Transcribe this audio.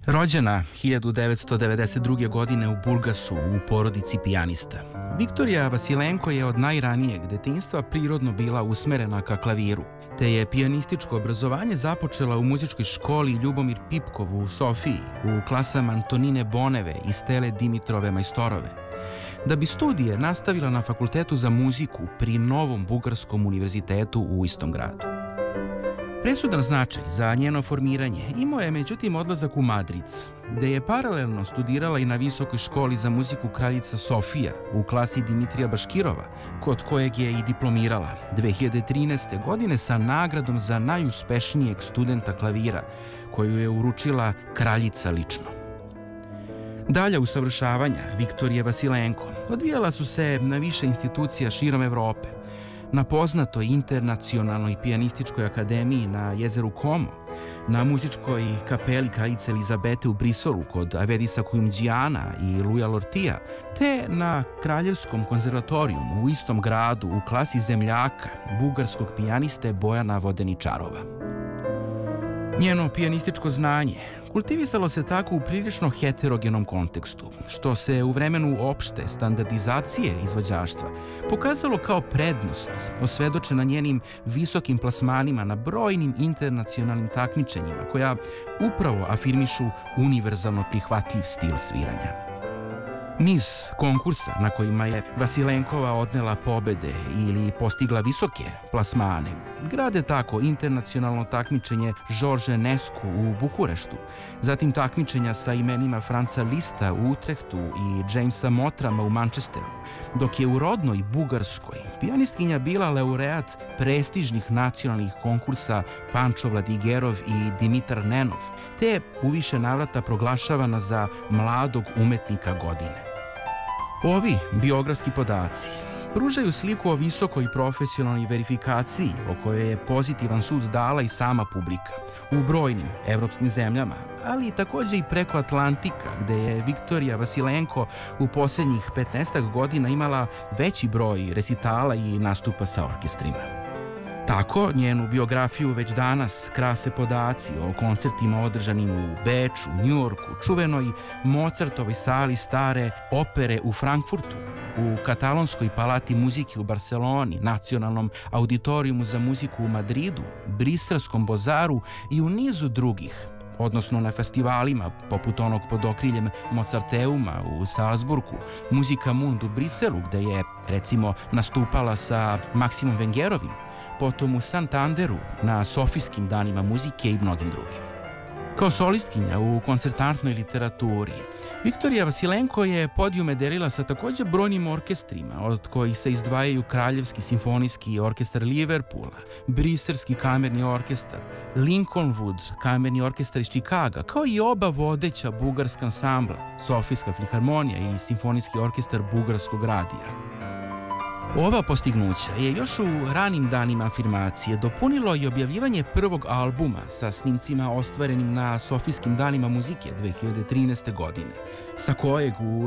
Rođena 1992. godine u Burgasu u porodici pijanista. Viktorija Vasilenko je od najranijeg detinjstva prirodno bila usmerena ka klaviru, te je pijanističko obrazovanje započela u muzičkoj školi Ljubomir Pipkov u Sofiji, u klasama Antonine Boneve i Stele Dimitrove Majstorove, da bi studije nastavila na Fakultetu za muziku pri Novom Bugarskom univerzitetu u istom gradu. Presudan značaj za njeno formiranje imao je međutim odlazak u Madrid, gde je paralelno studirala i na Visokoj školi za muziku Kraljica Sofija u klasi Dimitrija Baškirova, kod kojeg je i diplomirala 2013. godine sa nagradom za najuspešnijeg studenta klavira, koju je uručila kraljica lično. Dalja usavršavanja Viktorije Vasilenko odvijala su se na više institucija širom Evrope, na poznatoj internacionalnoj pijanističkoj akademiji na jezeru Como, na muzičkoj kapeli kraljice Elizabete u Brisolu kod Avedisa Kujundžiana i Luja Lortija, te na Kraljevskom konzervatorijumu u istom gradu u klasi zemljaka bugarskog pijaniste Bojana Vodeničarova. Njeno pijanističko znanje kultivisalo se tako u prilično heterogenom kontekstu, što se u vremenu opšte standardizacije izvođaštva pokazalo kao prednost osvedočena njenim visokim plasmanima na brojnim internacionalnim takmičenjima koja upravo afirmišu univerzalno prihvatljiv stil sviranja. Niz konkursa na kojima je Vasilenkova odnela pobede ili postigla visoke plasmane grade tako internacionalno takmičenje Georges Enescu u Bukureštu, zatim takmičenja sa imenima Franca Lista u Utrehtu i Jamesa Motrama u Manchesteru, dok je u rodnoj Bugarskoj pijanistkinja bila laureat prestižnih nacionalnih konkursa Pančo Vladigerov i Dimitar Nenov, te je u više navrata proglašavana za mladog umetnika godine. Ovi biografski podaci pružaju sliku o visokoj profesionalnoj verifikaciji o kojoj je pozitivan sud dala i sama publika u brojnim evropskim zemljama, ali takođe i preko Atlantika, gde je Viktorija Vasilenko u posljednjih 15 godina imala veći broj resitala i nastupa sa orkestrima. Tako, njenu biografiju već danas krase podaci o koncertima održanim u Beču, Njujorku, čuvenoj Mozartovoj sali Stare opere u Frankfurtu, u Katalonskoj palati muzike u Barceloni, Nacionalnom auditorijumu za muziku u Madridu, Briselskom bozaru i u nizu drugih, odnosno na festivalima poput onog pod okriljem Mozarteuma u Salzburgu, Muzika Mund u Briselu, gde je, recimo, nastupala sa Maksimom Vengerovim, potom u Santanderu na Sofijskim danima muzike i mnogim drugim. Kao solistkinja u koncertantnoj literaturi, Viktorija Vasilenko je podijume delila sa takođe brojnim orkestrima, od kojih se izdvajaju Kraljevski simfonijski orkestar Liverpoola, Briselski kamerni orkestar, Lincolnwood kamerni orkestar iz Čikaga, kao i oba vodeća bugarska ansambla, Sofijska filharmonija i Simfonijski orkestar Bugarskog radija. Ova postignuća je još u ranim danima afirmacije dopunilo i objavljivanje prvog albuma sa snimcima ostvarenim na Sofijskim danima muzike 2013. godine, sa kojeg u